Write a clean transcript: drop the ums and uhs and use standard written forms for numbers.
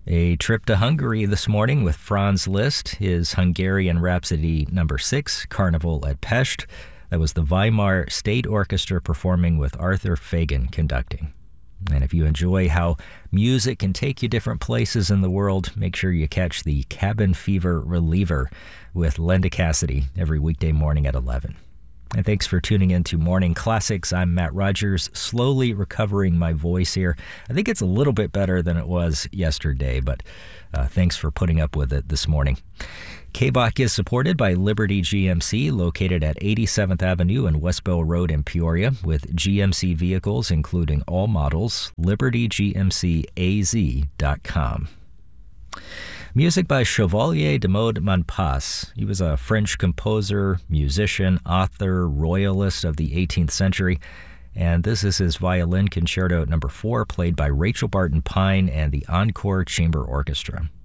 A trip to Hungary this morning with Franz Liszt, his Hungarian Rhapsody No. 6, Carnival at Pest. That was the Weimar State Orchestra performing with Arthur Fagan conducting. And if you enjoy how music can take you different places in the world, make sure you catch the Cabin Fever Reliever with Linda Cassidy every weekday morning at 11. And thanks for tuning in to Morning Classics. I'm Matt Rogers, slowly recovering my voice here. I think it's a little bit better than it was yesterday, but thanks for putting up with it this morning. KBOC is supported by Liberty GMC, located at 87th Avenue and Westbell Road in Peoria, with GMC vehicles including all models. LibertyGMCAZ.com. Music by Chevalier de Maud Monpas. He was a French composer, musician, author, royalist of the 18th century, and this is his Violin Concerto No. 4, played by Rachel Barton Pine and the Encore Chamber Orchestra.